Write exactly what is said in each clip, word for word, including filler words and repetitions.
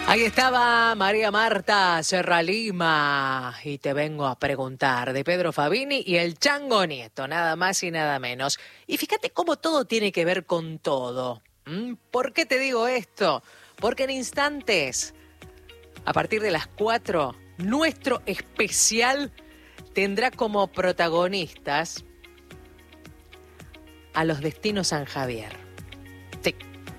Ahí estaba María Marta Serra Lima y te vengo a preguntar de Pedro Fabini y el Chango Nieto, nada más y nada menos. Y fíjate cómo todo tiene que ver con todo. ¿Mm? ¿Por qué te digo esto? Porque en instantes, a partir de las cuatro, nuestro especial tendrá como protagonistas a los Destinos San Javier. Sí.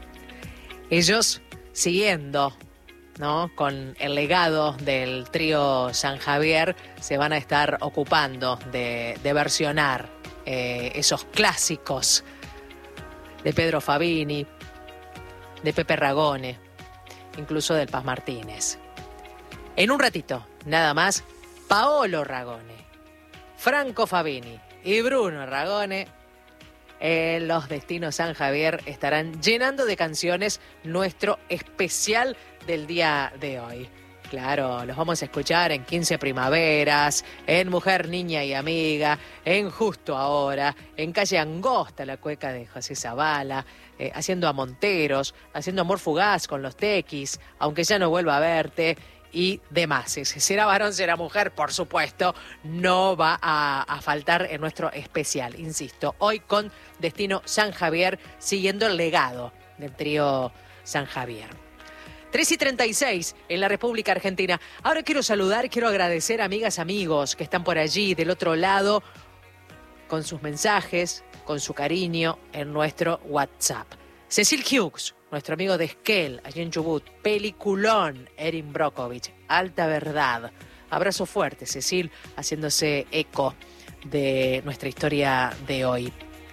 Ellos siguiendo, ¿no?, con el legado del trío San Javier, se van a estar ocupando de, de versionar eh, esos clásicos de Pedro Fabini, de Pepe Ragone, incluso del Paz Martínez. En un ratito, nada más, Paolo Ragone, Franco Fabini y Bruno Ragone, eh, los Destinos San Javier, estarán llenando de canciones nuestro especial del día de hoy. Claro, los vamos a escuchar en quince primaveras, en Mujer, Niña y Amiga, en Justo Ahora, en Calle Angosta, la cueca de José Zavala, eh, haciendo a Monteros, haciendo Amor Fugaz con los Tequis, Aunque ya no vuelva a verte y demás. Si será varón, será mujer, por supuesto, no va a, a faltar en nuestro especial. Insisto, hoy con Destino San Javier, siguiendo el legado del trío San Javier. tres y treinta y seis en la República Argentina. Ahora quiero saludar, quiero agradecer a amigas, amigos que están por allí del otro lado con sus mensajes, con su cariño en nuestro WhatsApp. Cecil Hughes, nuestro amigo de Esquel, allí en Chubut. Peliculón, Erin Brockovich. Alta verdad. Abrazo fuerte, Cecil, haciéndose eco de nuestra historia de hoy.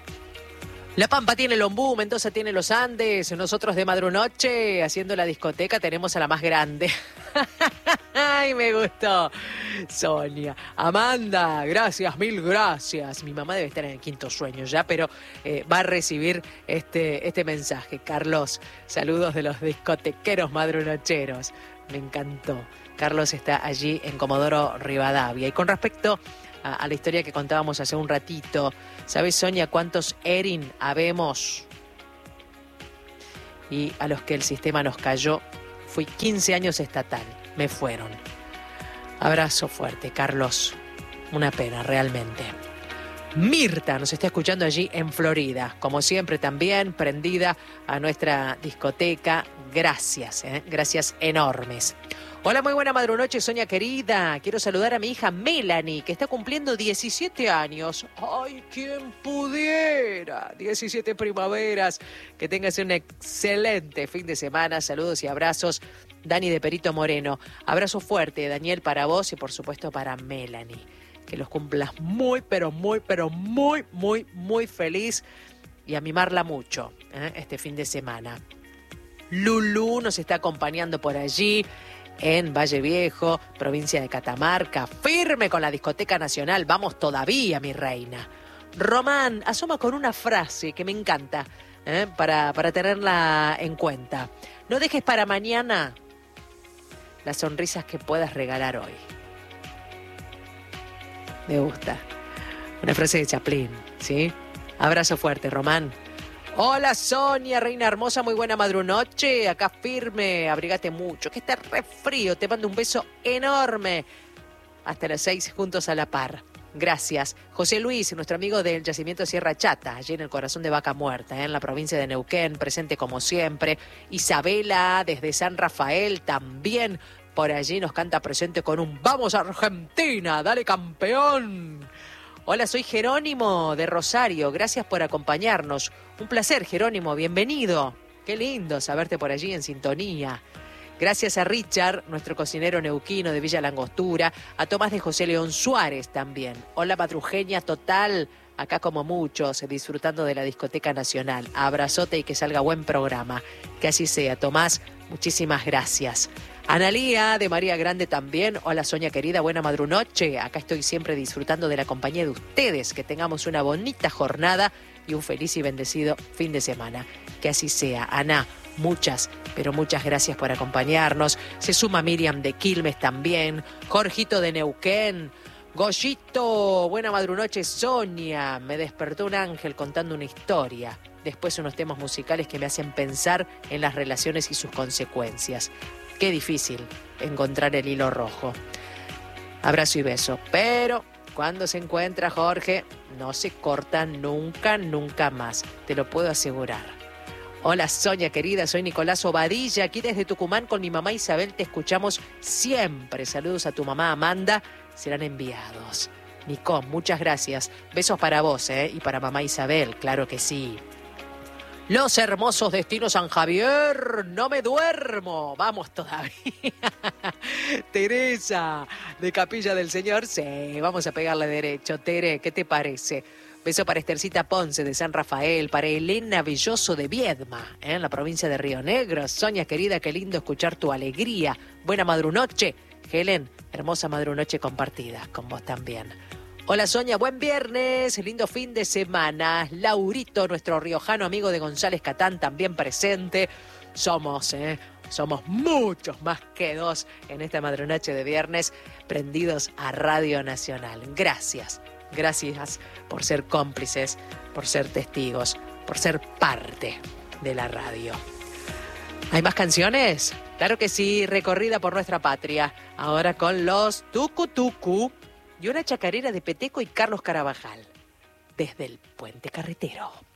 La Pampa tiene el Ombú, Mendoza tiene los Andes, nosotros de Madrunoche, haciendo la discoteca, tenemos a la más grande. ¡Ay, me gustó! Sonia, Amanda, gracias, mil gracias. Mi mamá debe estar en el quinto sueño ya, pero eh, va a recibir este, este mensaje. Carlos, saludos de los discotequeros madrunocheros. Me encantó. Carlos está allí en Comodoro Rivadavia. Y con respecto a, a la historia que contábamos hace un ratito, ¿sabes, Sonia, cuántos Erin habemos? Y a los que el sistema nos cayó, fui quince años estatal, me fueron. Abrazo fuerte, Carlos. Una pena, realmente. Mirta nos está escuchando allí en Florida, como siempre también prendida a nuestra discoteca. Gracias, ¿eh? Gracias enormes. Hola, muy buena madrunoche, Sonia querida. Quiero saludar a mi hija Melanie, que está cumpliendo diecisiete años. ¡Ay, quién pudiera! diecisiete primaveras. Que tengas un excelente fin de semana. Saludos y abrazos. Dani de Perito Moreno. Abrazo fuerte, Daniel, para vos y por supuesto para Melanie. Que los cumplas muy, pero muy, pero muy, muy, muy feliz y a mimarla mucho, ¿eh?, este fin de semana. Lulú nos está acompañando por allí en Valle Viejo, provincia de Catamarca, firme con la Discoteca Nacional. Vamos todavía, mi reina. Román asoma con una frase que me encanta, ¿eh?, para, para tenerla en cuenta. No dejes para mañana las sonrisas que puedas regalar hoy. Me gusta. Una frase de Chaplin, ¿sí? Abrazo fuerte, Román. Hola, Sonia, reina hermosa, muy buena madrunoche. Acá firme, abrigate mucho, que está re frío. Te mando un beso enorme. Hasta las seis, juntos a la par. Gracias. José Luis, nuestro amigo del yacimiento Sierra Chata, allí en el corazón de Vaca Muerta, ¿eh?, en la provincia de Neuquén, presente como siempre. Isabela, desde San Rafael, también por allí nos canta presente con un ¡Vamos Argentina! ¡Dale, campeón! Hola, soy Jerónimo de Rosario. Gracias por acompañarnos. Un placer, Jerónimo. Bienvenido. Qué lindo saberte por allí en sintonía. Gracias a Richard, nuestro cocinero neuquino de Villa Langostura, a Tomás de José León Suárez también. Hola, madrujeña total, acá como muchos, disfrutando de la Discoteca Nacional. Abrazote y que salga buen programa. Que así sea, Tomás, muchísimas gracias. Analía de María Grande también. Hola, Sonia querida, buena madrunoche. Acá estoy siempre disfrutando de la compañía de ustedes. Que tengamos una bonita jornada y un feliz y bendecido fin de semana. Que así sea. Ana, muchas, pero muchas gracias por acompañarnos. Se suma Miriam de Quilmes también. Jorgito de Neuquén. Goyito, buena madrunoche, Sonia. Me despertó un ángel contando una historia. Después unos temas musicales que me hacen pensar en las relaciones y sus consecuencias. Qué difícil encontrar el hilo rojo. Abrazo y beso. Pero cuando se encuentra, Jorge, no se corta nunca, nunca más. Te lo puedo asegurar. Hola, Sonia querida, soy Nicolás Obadilla, aquí desde Tucumán con mi mamá Isabel. Te escuchamos siempre. Saludos a tu mamá Amanda. Serán enviados. Nico, muchas gracias. Besos para vos, ¿eh? Y para mamá Isabel, claro que sí. Los hermosos destinos San Javier, no me duermo. Vamos todavía. Teresa, de Capilla del Señor. Sí, vamos a pegarle derecho. Tere, ¿qué te parece? Beso para Estercita Ponce de San Rafael, para Elena Belloso de Viedma, ¿eh? En la provincia de Río Negro. Sonia querida, qué lindo escuchar tu alegría. Buena madrunoche. Helen, hermosa madrunoche compartida con vos también. Hola Sonia, buen viernes, lindo fin de semana. Laurito, nuestro riojano amigo de González Catán, también presente. Somos, ¿eh? Somos muchos más que dos en esta madrunoche de viernes, prendidos a Radio Nacional. Gracias, gracias por ser cómplices, por ser testigos, por ser parte de la radio. ¿Hay más canciones? Claro que sí, recorrida por nuestra patria. Ahora con los Tucu Tucu y una chacarera de Peteco y Carlos Carabajal. Desde el Puente Carretero.